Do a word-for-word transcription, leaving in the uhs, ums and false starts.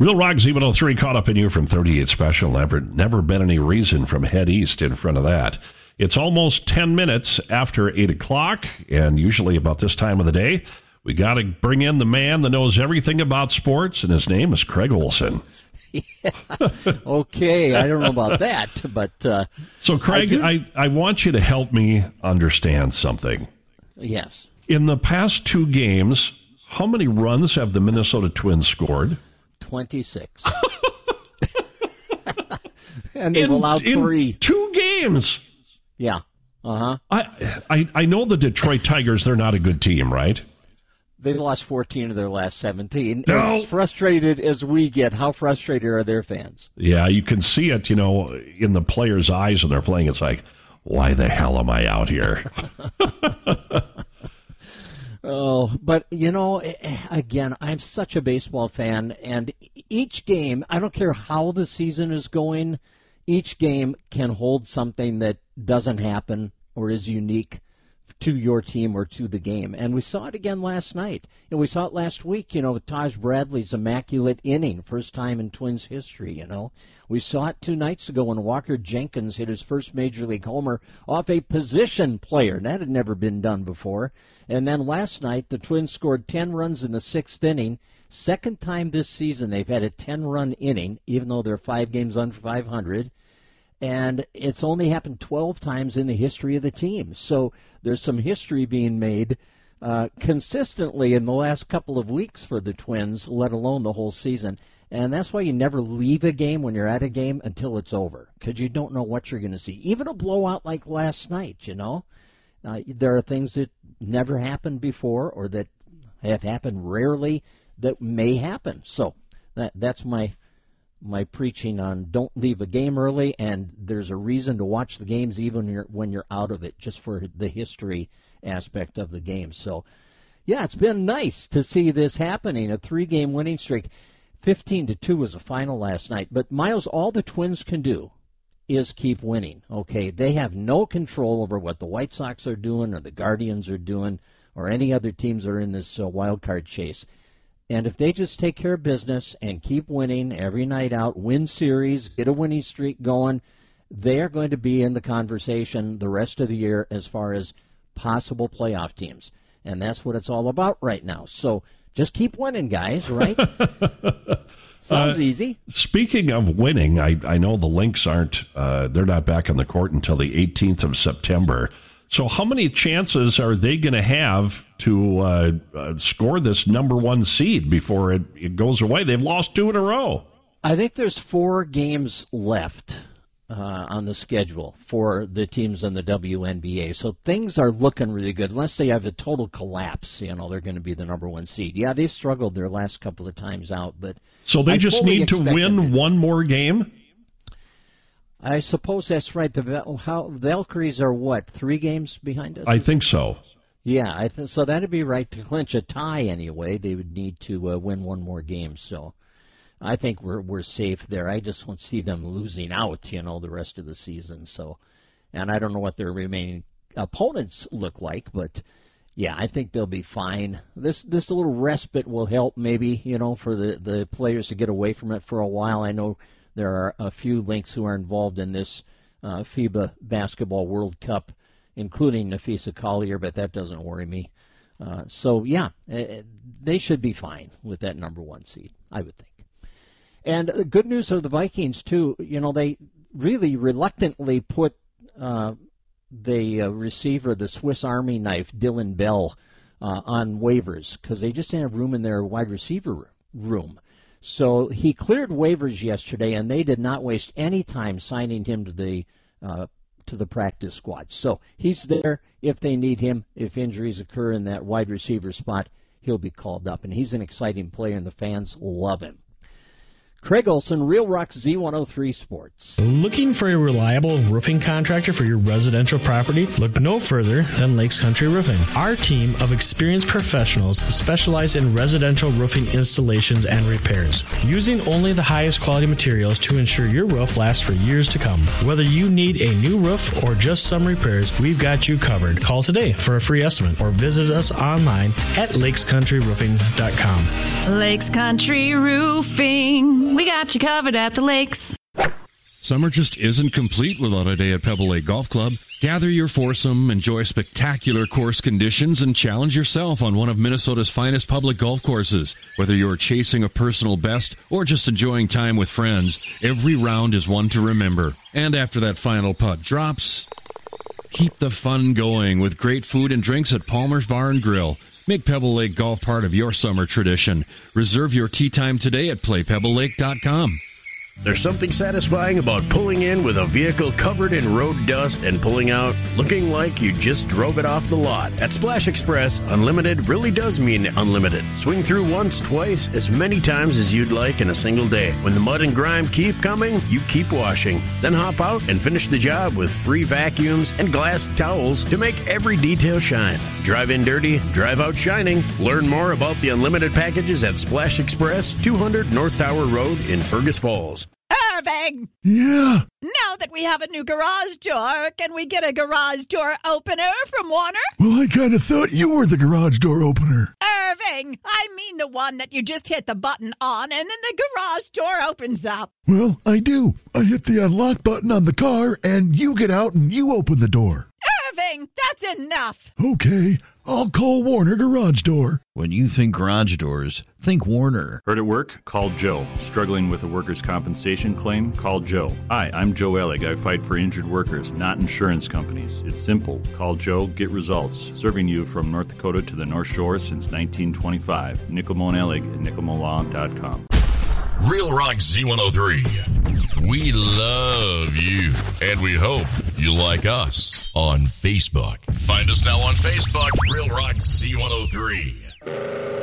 Real Rock Z one oh three caught up in you from thirty-eight Special. Never, never been any reason from Head East in front of that. It's almost ten minutes after eight o'clock, and usually about this time of the day, we got to bring in the man that knows everything about sports, and his name is Craig Olson. Yeah. Okay, I don't know about that, but... Uh, so, Craig, I, I, I want you to help me understand something. Yes. In the past two games, how many runs have the Minnesota Twins scored? twenty-six. And they've in, allowed three. In two games. Yeah. Uh-huh. I, I I know the Detroit Tigers, they're not a good team, right? They've lost fourteen of their last seventeen. No. As frustrated as we get, how frustrated are their fans? Yeah, you can see it, you know, in the players' eyes when they're playing. It's like, why the hell am I out here? Oh, but, you know, again, I'm such a baseball fan, and each game, I don't care how the season is going, each game can hold something that doesn't happen or is unique to your team or to the game. And we saw it again last night. And we saw it last week, you know, with Taj Bradley's immaculate inning, first time in Twins history, you know. We saw it two nights ago when Walker Jenkins hit his first Major League homer off a position player. That had never been done before. And then last night, the Twins scored ten runs in the sixth inning. Second time this season they've had a ten-run inning, even though they're five games under five hundred. And it's only happened twelve times in the history of the team. So there's some history being made uh, consistently in the last couple of weeks for the Twins, let alone the whole season. And that's why you never leave a game when you're at a game until it's over, because you don't know what you're going to see. Even a blowout like last night, you know. Uh, there are things that never happened before or that have happened rarely that may happen. So that that's my... my preaching on don't leave a game early, and there's a reason to watch the games even when you're, when you're out of it, just for the history aspect of the game. So, yeah, it's been nice to see this happening, a three-game winning streak. fifteen to two was the final last night. But, Miles, all the Twins can do is keep winning, okay? They have no control over what the White Sox are doing or the Guardians are doing or any other teams that are in this uh, wild card chase. And if they just take care of business and keep winning every night out, win series, get a winning streak going, they're going to be in the conversation the rest of the year as far as possible playoff teams. And that's what it's all about right now. So just keep winning, guys, right? Sounds uh, easy. Speaking of winning, I, I know the Lynx aren't, uh, they're not back on the court until the eighteenth of September. So how many chances are they going to have to uh, uh, score this number one seed before it, it goes away? They've lost two in a row. I think there's four games left uh, on the schedule for the teams in the W N B A. So things are looking really good. Unless they have a total collapse, you know, they're going to be the number one seed. Yeah, they've struggled their last couple of times out. But so they I just need to win one more game? I suppose that's right. The how Valkyries are what, three games behind us? I think so. Yeah, I th- so that'd be right to clinch a tie anyway. They would need to uh, win one more game. So I think we're we're safe there. I just won't see them losing out, you know, the rest of the season. So, and I don't know what their remaining opponents look like, but yeah, I think they'll be fine. This this little respite will help, maybe, you know, for the the players to get away from it for a while. I know there are a few Lynx who are involved in this uh, FIBA Basketball World Cup, including Nafisa Collier, but that doesn't worry me. Uh, so, yeah, uh, they should be fine with that number one seed, I would think. And uh, good news of the Vikings, too. You know, they really reluctantly put uh, the uh, receiver, the Swiss Army knife, Dylan Bell, uh, on waivers because they just didn't have room in their wide receiver room. So he cleared waivers yesterday, and they did not waste any time signing him to the uh, to the practice squad. So he's there if they need him. If injuries occur in that wide receiver spot, he'll be called up. And he's an exciting player, and the fans love him. Craig Olson, Real Rock Z one oh three Sports. Looking for a reliable roofing contractor for your residential property? Look no further than Lakes Country Roofing. Our team of experienced professionals specialize in residential roofing installations and repairs, using only the highest quality materials to ensure your roof lasts for years to come. Whether you need a new roof or just some repairs, we've got you covered. Call today for a free estimate or visit us online at lakes country roofing dot com. Lakes Country Roofing. We got you covered at the lakes. Summer just isn't complete without a day at Pebble Lake Golf Club. Gather your foursome, enjoy spectacular course conditions, and challenge yourself on one of Minnesota's finest public golf courses. Whether you're chasing a personal best or just enjoying time with friends, every round is one to remember. And after that final putt drops, keep the fun going with great food and drinks at Palmer's Bar and Grill. Make Pebble Lake Golf part of your summer tradition. Reserve your tee time today at play pebble lake dot com. There's something satisfying about pulling in with a vehicle covered in road dust and pulling out looking like you just drove it off the lot. At Splash Express, unlimited really does mean unlimited. Swing through once, twice, as many times as you'd like in a single day. When the mud and grime keep coming, you keep washing. Then hop out and finish the job with free vacuums and glass towels to make every detail shine. Drive in dirty, drive out shining. Learn more about the unlimited packages at Splash Express, two hundred North Tower Road in Fergus Falls. Irving! Yeah? Now that we have a new garage door, can we get a garage door opener from Warner? Well, I kind of thought you were the garage door opener. Irving! I mean the one that you just hit the button on and then the garage door opens up. Well, I do. I hit the unlock button on the car and you get out and you open the door. Irving, that's enough. Okay, I'll call Warner Garage Door. When you think garage doors, think Warner. Heard at work? Call Joe. Struggling with a workers' compensation claim? Call Joe. Hi, I'm Joe Ellig. I fight for injured workers, not insurance companies. It's simple. Call Joe, get results. Serving you from North Dakota to the North Shore since nineteen twenty-five. Nickelmo Ellig at nickelmo law dot com. Real Rock Z one oh three. We love you, and we hope you like us on Facebook. Find us now on Facebook, Real Rock Z one oh three.